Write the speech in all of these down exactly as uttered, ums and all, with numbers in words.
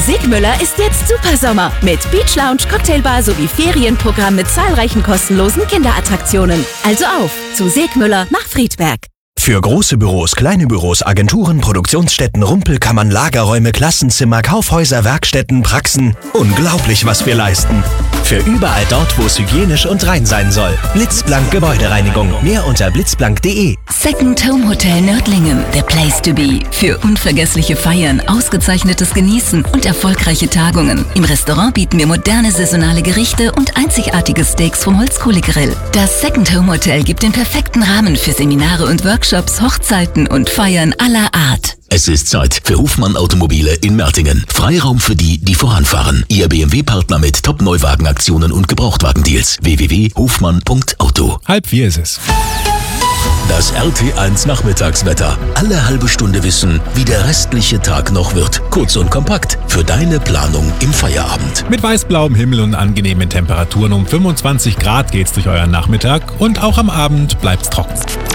Segmüller ist jetzt Supersommer mit Beach Lounge, Cocktailbar sowie Ferienprogramm mit zahlreichen kostenlosen Kinderattraktionen. Also auf zu Segmüller nach Friedberg. Für große Büros, kleine Büros, Agenturen, Produktionsstätten, Rumpelkammern, Lagerräume, Klassenzimmer, Kaufhäuser, Werkstätten, Praxen. Unglaublich, was wir leisten. Für überall dort, wo es hygienisch und rein sein soll. Blitzblank Gebäudereinigung. Mehr unter blitzblank punkt de. Second Home Hotel Nördlingen. The place to be. Für unvergessliche Feiern, ausgezeichnetes Genießen und erfolgreiche Tagungen. Im Restaurant bieten wir moderne saisonale Gerichte und einzigartige Steaks vom Holzkohlegrill. Das Second Home Hotel gibt den perfekten Rahmen für Seminare und Workshops, Hochzeiten und Feiern aller Art. Es ist Zeit für Hofmann Automobile in Mertingen. Freiraum für die, die voranfahren. Ihr B M W-Partner mit Top-Neuwagenaktionen und Gebrauchtwagendeals. w w w punkt hofmann punkt auto. Halb vier ist es. Das R T eins Nachmittagswetter. Alle halbe Stunde wissen, wie der restliche Tag noch wird. Kurz und kompakt für deine Planung im Feierabend. Mit weißblauem Himmel und angenehmen Temperaturen um fünfundzwanzig Grad geht's durch euren Nachmittag und auch am Abend bleibt's trocken.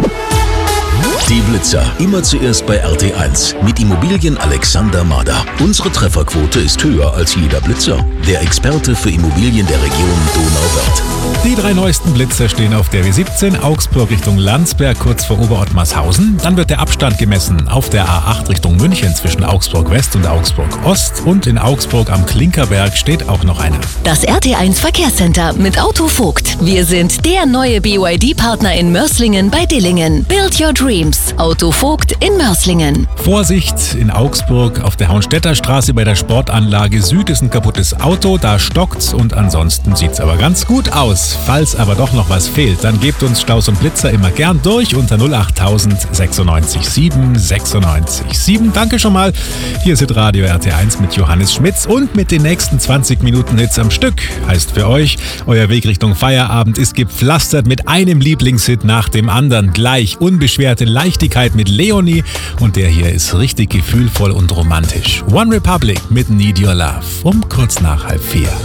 Die Blitzer, immer zuerst bei R T eins mit Immobilien Alexander Mader. Unsere Trefferquote ist höher als jeder Blitzer. Der Experte für Immobilien der Region Donauwörth. Die drei neuesten Blitzer stehen auf der W siebzehn Augsburg Richtung Landsberg kurz vor Oberottmarshausen. Dann wird der Abstand gemessen auf der A acht Richtung München zwischen Augsburg West und Augsburg Ost. Und in Augsburg am Klinkerberg steht auch noch einer. Das R T eins Verkehrscenter mit Auto Vogt. Wir sind der neue B Y D-Partner in Mörslingen bei Dillingen. Build your dreams. Auto Vogt in Mörslingen. Vorsicht, in Augsburg auf der Hauenstädter Straße bei der Sportanlage Süd ist ein kaputtes Auto, da stockt's und ansonsten sieht's aber ganz gut aus. Falls aber doch noch was fehlt, dann gebt uns Staus und Blitzer immer gern durch unter null acht null null sechs neun sieben sechs neun sieben. Danke schon mal. Hier ist Radio R T eins mit Johannes Schmitz und mit den nächsten zwanzig Minuten Hits am Stück. Heißt für euch, euer Weg Richtung Feierabend ist gepflastert mit einem Lieblingshit nach dem anderen. Gleich unbeschwerte Leichtigkeit mit Leonie und der hier ist richtig gefühlvoll und romantisch. One Republic mit Need Your Love um kurz nach halb vier.